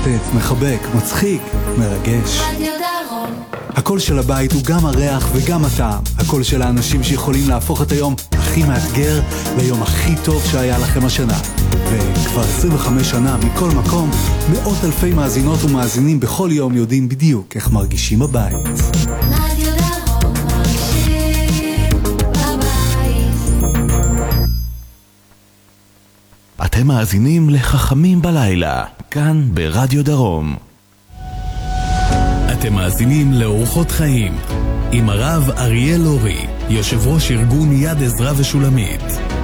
מלטף, מחבק, מצחיק, מרגש. רדיו דרום. הקול של הבית הוא גם הריח וגם הטעם. הקול של האנשים שיכולים להפוך את היום הכי מאתגר ליום הכי טוב שהיה לכם השנה. וכבר 25 שנה מכל מקום, מאות אלפי מאזינות ומאזינים בכל יום יודעים בדיוק איך מרגישים בבית. רדיו דרום מרגישים בבית. אתם מאזינים לחכמים בלילה, כאן ברדיו דרום. אתם מאזינים לאורחות חיים, עם הרב אריאל לורי, יושב ראש ארגון יד עזרא ושולמית.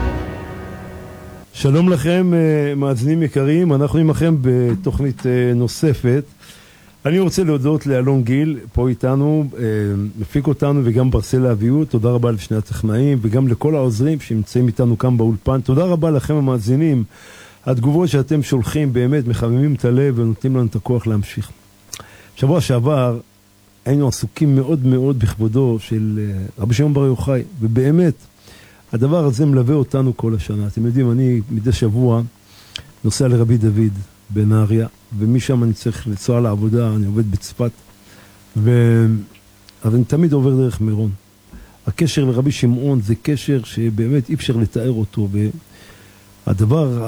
שלום לכם מאזינים יקרים, אנחנו עמכם בתוכנית נוספת. אני רוצה להודות לאלון גיל, פה איתנו, מפיק אותנו, וגם ברסל אביהו. תודה רבה לשני הטכנאים וגם לכל העוזרים שנמצאים איתנו כאן באולפן. תודה רבה לכם המאזינים. התגובות שאתם שולחים באמת מחממים את הלב ונותנים לנו את הכוח להמשיך. שבוע שעבר היינו עסוקים מאוד מאוד בכבודו של רבי שמעון בר יוחאי, ובאמת הדבר הזה מלווה אותנו כל השנה. אתם יודעים, אני מדי שבוע נוסע לרבי דוד בנהריה, ומשם אני צריך לנסוע לעבודה, אני עובד בצפת, אבל אני תמיד עובר דרך מירון. הקשר לרבי שמעון זה קשר שבאמת אי אפשר לתאר אותו, והדבר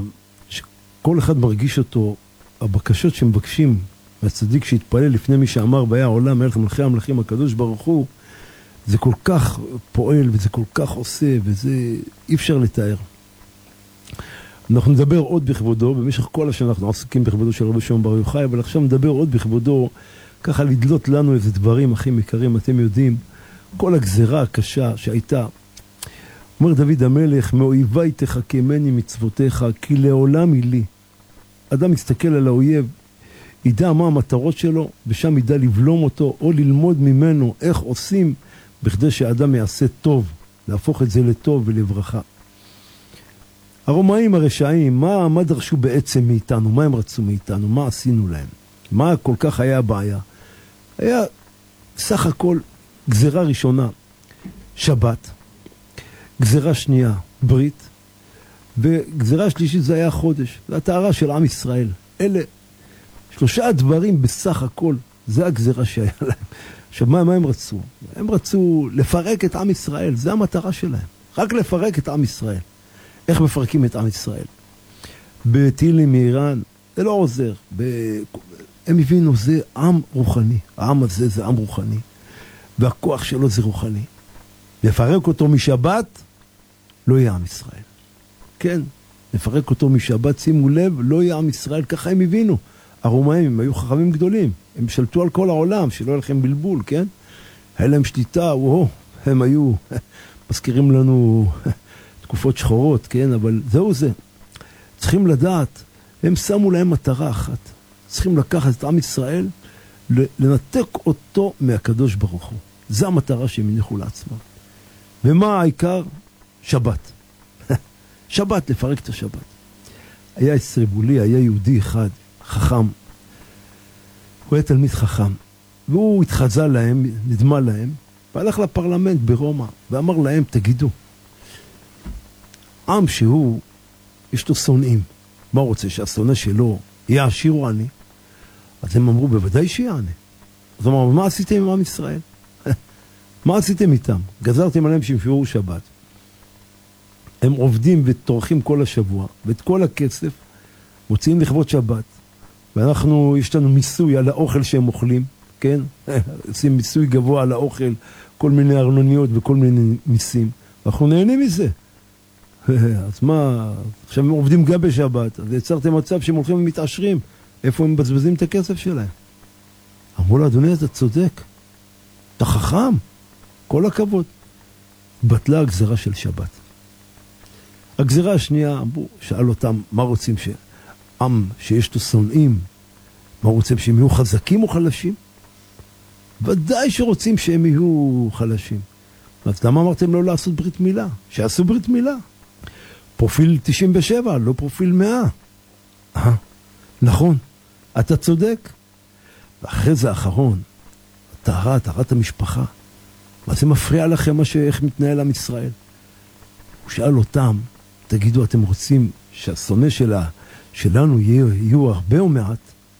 שכל אחד מרגיש אותו, הבקשות שמבקשים מהצדיק שהתפלל לפני מי שאמר והיה העולם מלך מלכי המלכים הקדוש ברוך הוא, זה כל כך פועל וזה כל כך עושה, וזה אי אפשר לתאר. אנחנו נדבר עוד בכבודו, במשך כל השנה אנחנו עסוקים בכבודו של רבי שמעון בר יוחאי, אבל עכשיו נדבר עוד בכבודו, ככה לדלות לנו איזה דברים הכי יקרים. אתם יודעים, כל הגזרה הקשה שהייתה, אומר דוד המלך, מאויבי תחכמני מצוותיך, כי לעולם היא לי. אדם מסתכל על האויב, ידע מה המטרות שלו, ושם ידע לבלום אותו, או ללמוד ממנו איך עושים, בכדי שהאדם יעשה טוב, להפוך את זה לטוב ולברכה. הרומאים הרשעים, מה דרשו בעצם מאיתנו? מה הם רצו מאיתנו? מה עשינו להם? מה כל כך היה הבעיה? היה סך הכל גזרה ראשונה, שבת, גזרה שנייה, ברית, וגזרה שלישית זה היה חודש, זה הטהרה של עם ישראל. אלה שלושה דברים בסך הכל, זה הגזרה שהיה להם. עכשיו, מה הם רצו? הם רצו לפרק את עם ישראל, זה המטרה שלהם. רק לפרק את עם ישראל. איך מפרקים את עם ישראל? בטילים מאיראן, זה לא עוזר. הם הבינו, זה עם רוחני. העם הזה זה עם רוחני. והכוח שלו זה רוחני. לפרק אותו משבת, לא יהיה עם ישראל. כן, לפרק אותו משבת, שימו לב, לא יהיה עם ישראל, ככה הם הבינו. הרומאים הם היו חכמים גדולים, הם שלטו על כל העולם, שלא היה לכם בלבול, כן? היה להם שליטה, הם היו, מזכירים לנו תקופות שחורות, כן? אבל זהו זה. צריכים לדעת, הם שמו להם מטרה אחת. צריכים לקחת את עם ישראל, לנתק אותו מהקדוש ברוך הוא. זו המטרה שהם הניחו לעצמם. ומה העיקר? שבת. שבת, לפרק את השבת. היה ישראלי, היה יהודי אחד, חכם. הוא היה תלמיד חכם. והוא התחזה להם, נדמה להם, והלך לפרלמנט ברומא, ואמר להם, תגידו, עם שהוא, יש לו שונאים. מה הוא רוצה? שהשונא שלו יהיה עשיר או עני? אז הם אמרו, בוודאי שיהיה עני. אז הוא אמר, מה עשיתם עם עם ישראל? מה עשיתם איתם? גזרתם עליהם שימפרו שבת. הם עובדים וטורחים כל השבוע, ואת כל הכסף מוציאים לכבוד שבת. ואנחנו, יש לנו מיסוי על האוכל שהם אוכלים, כן? עושים מיסוי גבוה על האוכל, כל מיני ארנוניות וכל מיני מיסים. אנחנו נהנים מזה. אז מה, עכשיו הם עובדים גם בשבת, אז יצרתם מצב שהם הולכים ומתעשרים, איפה הם מבזבזים את הכסף שלהם? אמרו לו, אדוני, אתה צודק, אתה חכם, כל הכבוד. בטלה הגזרה של שבת. הגזרה השנייה, אמרו, שאל אותם, מה רוצים עם שיש לו שונאים, מה רוצים שהם יהיו חזקים או חלשים? ודאי שרוצים שהם יהיו חלשים. אז למה אמרתם לא לעשות ברית מילה? שעשו ברית מילה. פרופיל 97, לא פרופיל 100. נכון, אתה צודק. ואחרי זה האחרון, טהרת המשפחה. מה זה מפריע לכם איך מתנהל עם ישראל? הוא שאל אותם, תגידו, אתם רוצים שהשונא שלנו יהיו הרבה או מעט?